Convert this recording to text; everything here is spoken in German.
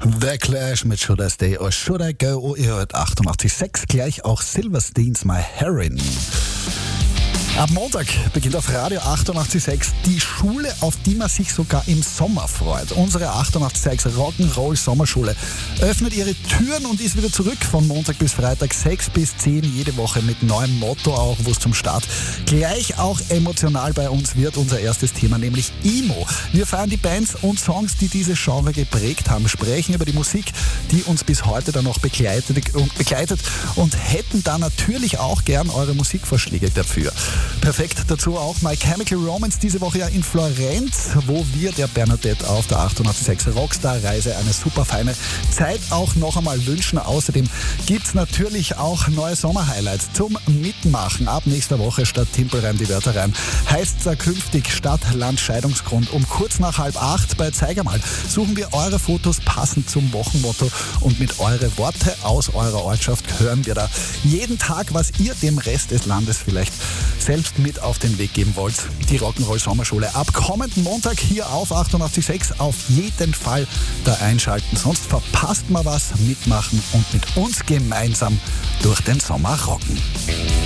The Clash mit Should I Stay or Should I Go? Oh, ihr hört 88.6, gleich auch Silversteins My Heron. Ab Montag beginnt auf Radio 88.6 die Schule, auf die man sich sogar im Sommer freut. Unsere 88.6 Rock'n'Roll Sommerschule öffnet ihre Türen und ist wieder zurück von Montag bis Freitag 6 bis 10 jede Woche mit neuem Motto auch, wo es zum Start gleich auch emotional bei uns wird. Unser erstes Thema, nämlich Emo. Wir feiern die Bands und Songs, die diese Genre geprägt haben, sprechen über die Musik, die uns bis heute dann noch begleitet und hätten da natürlich auch gern eure Musikvorschläge dafür. Perfekt dazu auch My Chemical Romance diese Woche ja in Florenz, wo wir der Bernadette auf der 88.6 Rockstar-Reise eine super feine Zeit auch noch einmal wünschen. Außerdem gibt's natürlich auch neue Sommer-Highlights zum Mitmachen. Ab nächster Woche statt Timpelreim die Wörter rein heißt's da künftig Stadt, Land, Scheidungsgrund. Um kurz nach 7:30 bei Zeig einmal suchen wir eure Fotos passend zum Wochenmotto und mit eure Worte aus eurer Ortschaft hören wir da jeden Tag, was ihr dem Rest des Landes vielleicht selbst mit auf den Weg geben wollt. Die Rock'n'Roll Sommerschule ab kommenden Montag hier auf 88.6 auf jeden Fall da einschalten, sonst verpasst man was, mitmachen und mit uns gemeinsam durch den Sommer rocken.